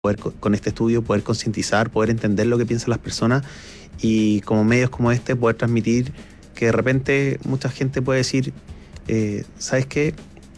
poder con este estudio poder concientizar, poder entender lo que piensan las personas y como medios como este poder transmitir que de repente mucha gente puede decir, ¿sabes qué?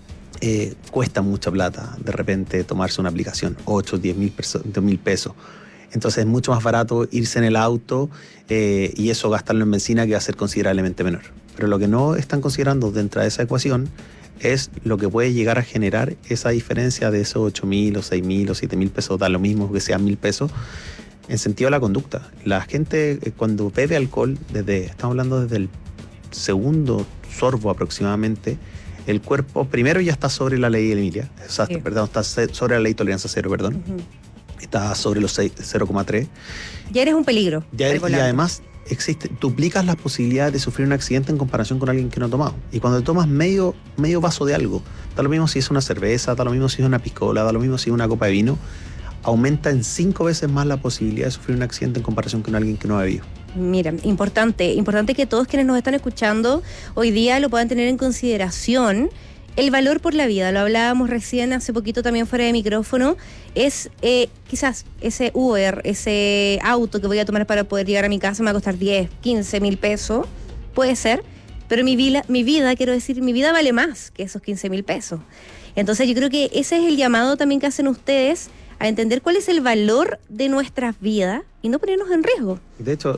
Cuesta mucha plata de repente tomarse una aplicación, 8, 10 mil pesos. Entonces es mucho más barato irse en el auto y eso gastarlo en benzina que va a ser considerablemente menor. Pero lo que no están considerando dentro de esa ecuación es lo que puede llegar a generar esa diferencia de esos 8.000 o 6.000 o 7.000 pesos, da lo mismo que sean 1.000 pesos, en sentido de la conducta. La gente cuando bebe alcohol, estamos hablando desde el segundo sorbo aproximadamente, el cuerpo primero ya está sobre la ley Emilia, exacto, sí. Perdón, está sobre la ley tolerancia cero, perdón. Está sobre los 0,3. Ya eres un peligro. Y además duplicas las posibilidades de sufrir un accidente en comparación con alguien que no ha tomado. Y cuando te tomas medio vaso de algo, da lo mismo si es una cerveza, da lo mismo si es una piscola, da lo mismo si es una copa de vino, aumenta en 5 veces más la posibilidad de sufrir un accidente en comparación con alguien que no ha bebido. Mira, importante que todos quienes nos están escuchando hoy día lo puedan tener en consideración. El valor por la vida, lo hablábamos recién hace poquito también fuera de micrófono, es quizás ese Uber, ese auto que voy a tomar para poder llegar a mi casa me va a costar 10, 15 mil pesos, puede ser, pero mi vida, quiero decir, mi vida vale más que esos 15 mil pesos. Entonces yo creo que ese es el llamado también que hacen ustedes a entender cuál es el valor de nuestras vidas y no ponernos en riesgo. De hecho,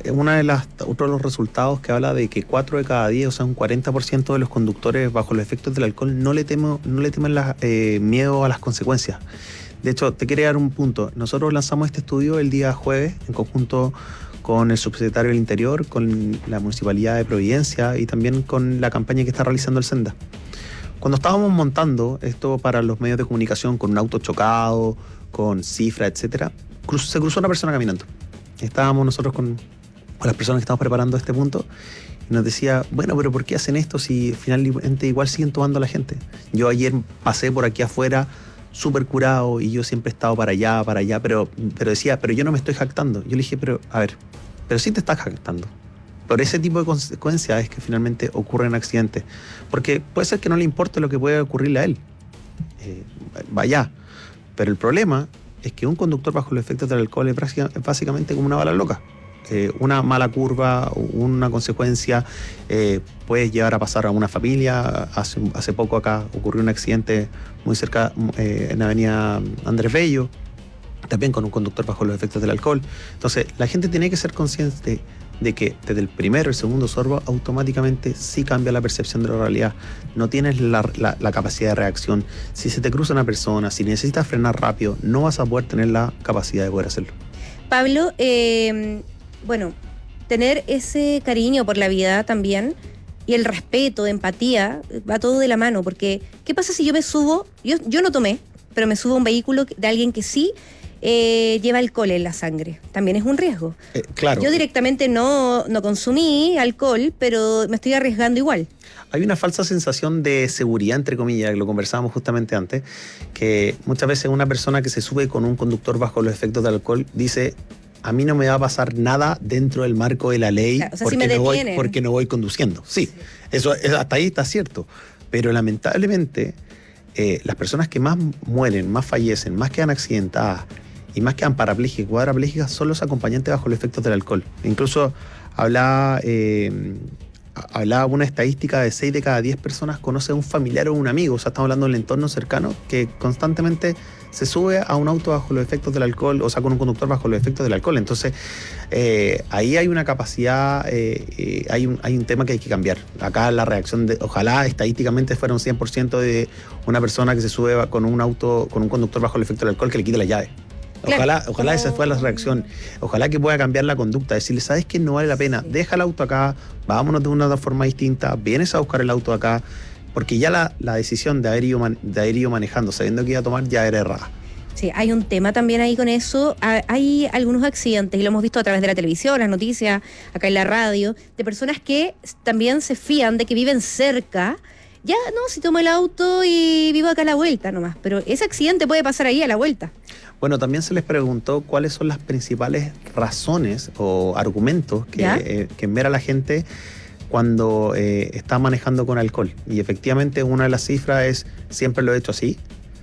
otro de los resultados que habla de que 4 de cada 10, o sea, un 40% de los conductores bajo los efectos del alcohol no le temen miedo a las consecuencias. De hecho, te quería dar un punto. Nosotros lanzamos este estudio el día jueves en conjunto con el subsecretario del Interior, con la Municipalidad de Providencia y también con la campaña que está realizando el Senda. Cuando estábamos montando esto para los medios de comunicación con un auto chocado, con cifra, etcétera, se cruzó una persona caminando. Estábamos nosotros con las personas que estamos preparando este punto y nos decía, bueno, pero ¿por qué hacen esto si finalmente igual siguen tomando a la gente? Yo ayer pasé por aquí afuera súper curado y yo siempre he estado para allá, pero decía, pero yo no me estoy jactando. Yo le dije, pero sí te estás jactando. Por ese tipo de consecuencias es que finalmente ocurren accidentes. Porque puede ser que no le importe lo que puede ocurrirle a él. Vaya. Pero el problema es que un conductor bajo los efectos del alcohol es básicamente como una bala loca. Una mala curva, una consecuencia puede llevar a pasar a una familia. Hace poco acá ocurrió un accidente muy cerca en la avenida Andrés Bello, también con un conductor bajo los efectos del alcohol. Entonces, la gente tiene que ser consciente de que desde el primero y el segundo sorbo automáticamente sí cambia la percepción de la realidad. No tienes la capacidad de reacción. Si se te cruza una persona, si necesitas frenar rápido, no vas a poder tener la capacidad de poder hacerlo. Pablo, tener ese cariño por la vida también y el respeto, empatía, va todo de la mano, porque ¿qué pasa si yo me subo? Yo no tomé, pero me subo a un vehículo de alguien que sí lleva alcohol en la sangre? También es un riesgo. Claro. Yo directamente no consumí alcohol, pero me estoy arriesgando igual. Hay una falsa sensación de seguridad, entre comillas, que lo conversábamos justamente antes, que muchas veces una persona que se sube con un conductor bajo los efectos del alcohol dice, a mí no me va a pasar nada dentro del marco de la ley, o sea, porque, porque no voy conduciendo. Sí. Eso hasta ahí está cierto. Pero lamentablemente las personas que más mueren, más fallecen, más quedan accidentadas y más quedan parapléjicas y cuadraplégicas son los acompañantes bajo los efectos del alcohol. Incluso hablaba una estadística de 6 de cada 10 personas conoce a un familiar o un amigo, o sea, estamos hablando del entorno cercano, que constantemente se sube a un auto bajo los efectos del alcohol, o sea, con un conductor bajo los efectos del alcohol. Entonces, ahí hay una capacidad, hay un tema que hay que cambiar. Acá la reacción, ojalá estadísticamente fuera un 100% de una persona que se sube con un auto, con un conductor bajo el efecto del alcohol, que le quite la llave. Ojalá esa fuera la reacción. Ojalá que pueda cambiar la conducta, decirle, ¿sabes qué? No vale la pena, deja el auto acá, vámonos de una forma distinta, vienes a buscar el auto acá, porque ya la decisión de haber ido manejando sabiendo que iba a tomar ya era errada. Sí, hay un tema también ahí con eso. Hay algunos accidentes, y lo hemos visto a través de la televisión, las noticias, acá en la radio, de personas que también se fían de que viven cerca. Ya, no, si tomo el auto y vivo acá a la vuelta nomás, pero ese accidente puede pasar ahí a la vuelta. Bueno, también se les preguntó cuáles son las principales razones o argumentos que envera la gente cuando está manejando con alcohol. Y efectivamente una de las cifras es, siempre lo he hecho así.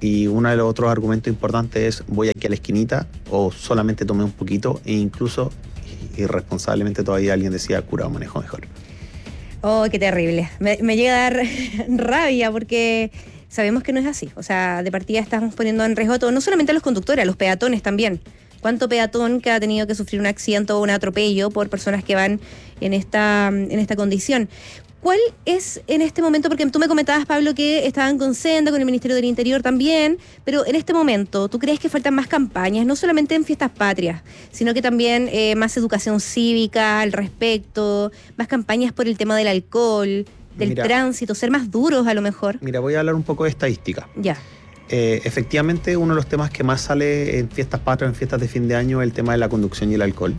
Y uno de los otros argumentos importantes es voy aquí a la esquinita o solamente tomé un poquito e incluso irresponsablemente todavía alguien decía curado manejo mejor. Oh, qué terrible. Me llega a dar rabia porque sabemos que no es así. O sea, de partida estamos poniendo en riesgo todo, no solamente a los conductores, a los peatones también. ¿Cuánto peatón que ha tenido que sufrir un accidente o un atropello por personas que van en esta condición? ¿Cuál es en este momento, porque tú me comentabas, Pablo, que estaban con Senda, con el Ministerio del Interior también, pero en este momento, ¿tú crees que faltan más campañas, no solamente en fiestas patrias, sino que también más educación cívica al respecto, más campañas por el tema del alcohol, del tránsito, ser más duros a lo mejor? Mira, voy a hablar un poco de estadística. Ya. Efectivamente, uno de los temas que más sale en fiestas patrias, en fiestas de fin de año, es el tema de la conducción y el alcohol.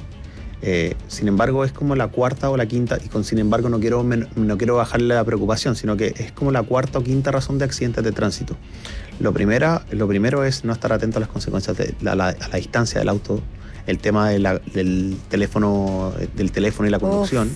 Sin embargo, es como la cuarta o la quinta, y sin embargo no quiero bajarle la preocupación, sino que es como la cuarta o quinta razón de accidentes de tránsito. Lo primero es no estar atento a las consecuencias a la distancia del auto, el tema del teléfono y la conducción.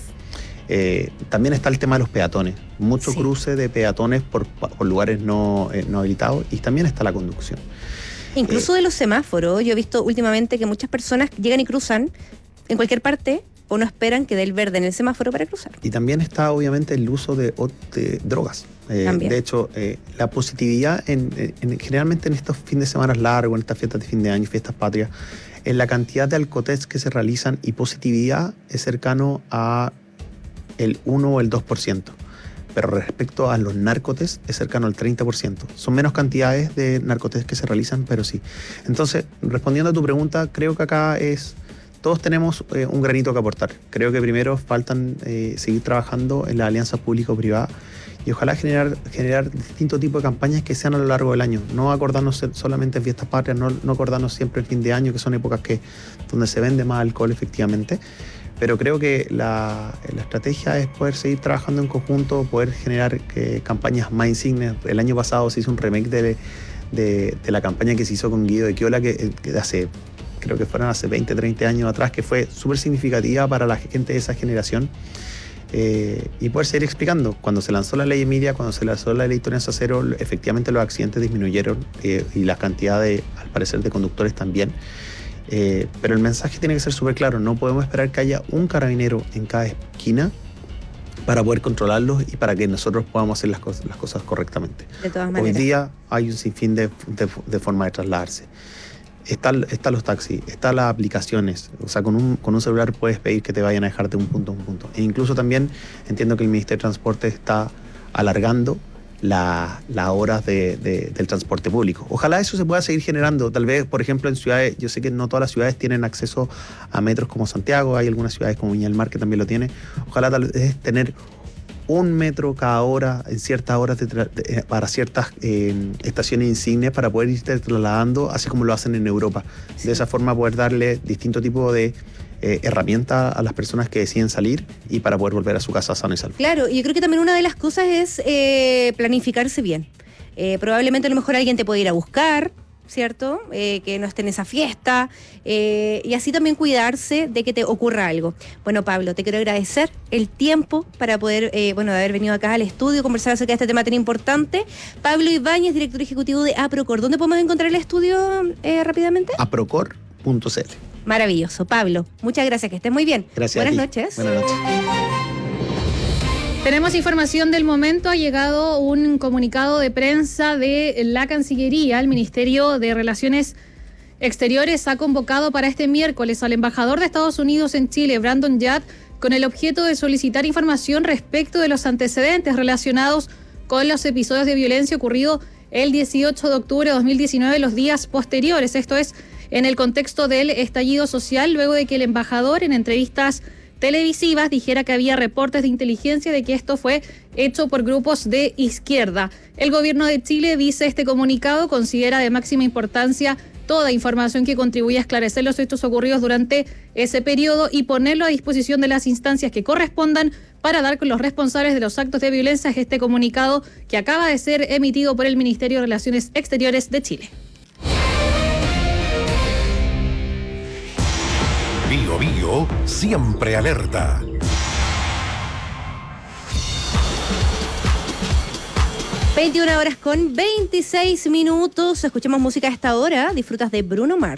También está el tema de los peatones, mucho cruce de peatones por lugares no habilitados, y también está la conducción. Incluso de los semáforos, yo he visto últimamente que muchas personas llegan y cruzan en cualquier parte o no esperan que dé el verde en el semáforo para cruzar. Y también está obviamente el uso de drogas. De hecho, la positividad generalmente en estos fines de semana largos, en estas fiestas de fin de año, fiestas patrias, en la cantidad de alcotests que se realizan, y positividad es cercano a el 1 o el 2%. Pero respecto a los narcotests es cercano al 30%. Son menos cantidades de narcotests que se realizan, pero sí. Entonces, respondiendo a tu pregunta, creo que acá todos tenemos un granito que aportar. Creo que primero faltan seguir trabajando en la alianza público-privada y ojalá generar distintos tipos de campañas que sean a lo largo del año. No acordarnos solamente en fiestas patrias, no acordarnos siempre en fin de año, que son épocas donde se vende más alcohol efectivamente. Pero creo que la estrategia es poder seguir trabajando en conjunto, poder generar campañas más insignes. El año pasado se hizo un remake de la campaña que se hizo con Guido de Quiola, que creo que fueron hace 20, 30 años atrás, que fue súper significativa para la gente de esa generación. Y poder seguir explicando. Cuando se lanzó la ley Emilia, cuando se lanzó la ley Tolerancia Cero, efectivamente los accidentes disminuyeron y la cantidad al parecer, de conductores también. Pero el mensaje tiene que ser súper claro. No podemos esperar que haya un carabinero en cada esquina para poder controlarlos y para que nosotros podamos hacer las cosas correctamente. De todas maneras. Hoy día hay un sinfín de formas de trasladarse. Están los taxis, están las aplicaciones. O sea, con un celular puedes pedir que te vayan a dejar de un punto a un punto. E incluso también entiendo que el Ministerio de Transporte está alargando las horas del transporte público. Ojalá eso se pueda seguir generando. Tal vez, por ejemplo, en ciudades, yo sé que no todas las ciudades tienen acceso a metros como Santiago, hay algunas ciudades como Viña del Mar que también lo tienen. Ojalá tal vez tener un metro cada hora en ciertas horas para ciertas estaciones insignes para poder irte trasladando, así como lo hacen en Europa. Sí. De esa forma poder darle distinto tipo de herramientas a las personas que deciden salir y para poder volver a su casa sano y salvo. Claro, y yo creo que también una de las cosas es planificarse bien. Probablemente a lo mejor alguien te puede ir a buscar, ¿cierto? Que no esté en esa fiesta y así también cuidarse de que te ocurra algo. Bueno, Pablo, te quiero agradecer el tiempo para poder, de haber venido acá al estudio, conversar acerca de este tema tan importante. Pablo Ibáñez, director ejecutivo de Aprocor. ¿Dónde podemos encontrar el estudio rápidamente? Aprocor.cl. Maravilloso. Pablo, muchas gracias, que estés muy bien. Gracias. Buenas noches. Buenas noches. Tenemos información del momento. Ha llegado un comunicado de prensa de la Cancillería. El Ministerio de Relaciones Exteriores ha convocado para este miércoles al embajador de Estados Unidos en Chile, Brandon Yard, con el objeto de solicitar información respecto de los antecedentes relacionados con los episodios de violencia ocurridos el 18 de octubre de 2019, los días posteriores. Esto es en el contexto del estallido social, luego de que el embajador en entrevistas televisivas dijera que había reportes de inteligencia de que esto fue hecho por grupos de izquierda. El gobierno de Chile, dice este comunicado, considera de máxima importancia toda información que contribuya a esclarecer los hechos ocurridos durante ese periodo y ponerlo a disposición de las instancias que correspondan para dar con los responsables de los actos de violencia. Es este comunicado que acaba de ser emitido por el Ministerio de Relaciones Exteriores de Chile. Bio Bio, siempre alerta. 21 horas con 26 minutos. Escuchamos música a esta hora. Disfrutas de Bruno Mars.